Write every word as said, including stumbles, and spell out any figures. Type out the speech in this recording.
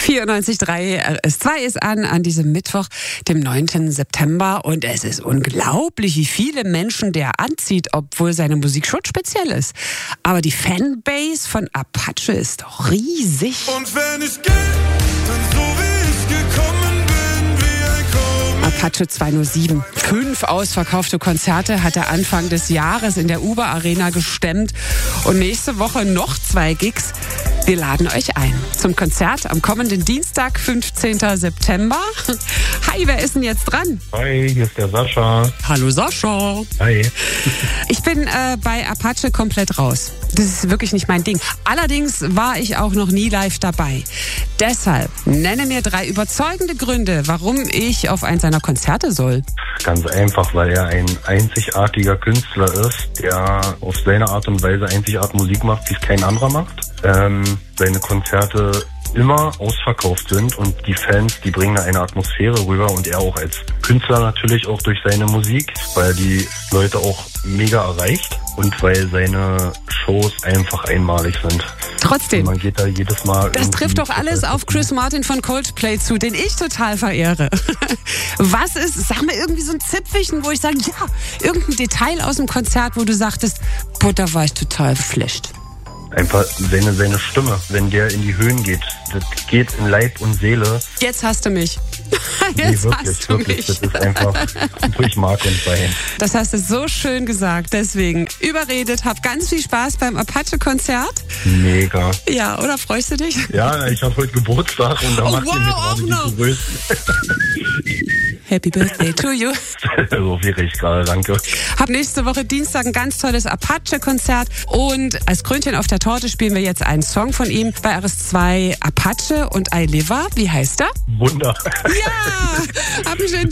vierundneunzig Komma drei R S zwei ist an, an diesem Mittwoch, dem neunten September. Und es ist unglaublich, wie viele Menschen der anzieht, obwohl seine Musik schon speziell ist. Aber die Fanbase von Apache ist doch riesig. Und wenn ich gehe, dann so wie ich gekommen bin, wie ein Komet. Apache zweihundertsieben. Fünf ausverkaufte Konzerte hat er Anfang des Jahres in der Uber Arena gestemmt. Und nächste Woche noch zwei Gigs. Wir laden euch ein zum Konzert am kommenden Dienstag, fünfzehnten September. Hi, wer ist denn jetzt dran? Hi, hier ist der Sascha. Hallo Sascha. Hi. Ich bin äh, bei Apache komplett raus. Das ist wirklich nicht mein Ding. Allerdings war ich auch noch nie live dabei. Deshalb nenne mir drei überzeugende Gründe, warum ich auf eins seiner Konzerte soll. Ganz einfach, weil er ein einzigartiger Künstler ist, der auf seine Art und Weise einzigartig Musik macht, wie es kein anderer macht. Ähm, seine Konzerte immer ausverkauft sind und die Fans, die bringen da eine Atmosphäre rüber und er auch als Künstler natürlich auch durch seine Musik, weil er die Leute auch mega erreicht und weil seine Shows einfach einmalig sind. Trotzdem. Und man geht da jedes Mal. Das trifft doch alles auf Chris Martin von Coldplay zu, den ich total verehre. Was ist, sag mir irgendwie so ein Zipfelchen, wo ich sage, ja, irgendein Detail aus dem Konzert, wo du sagtest, boah, da war ich total geflasht. Einfach seine, seine Stimme, wenn der in die Höhen geht, das geht in Leib und Seele. Jetzt hast du mich. Jetzt nee, wirklich, hast du wirklich. mich. Das ist einfach, ich mag uns bei ihm. Das hast du so schön gesagt, deswegen überredet, hab ganz viel Spaß beim Apache-Konzert. Mega. Ja, oder freust du dich? Ja, ich habe heute Geburtstag und da Oh, macht wow, ihr mir auch gerade noch. die größten. Happy Birthday to you. So viel ich gerade, danke. Hab nächste Woche Dienstag ein ganz tolles Apache-Konzert und als Krönchen auf der Torte spielen wir jetzt einen Song von ihm bei R S zwei Apache und I Live. Wie heißt er? Wunder. Ja, hab einen schönen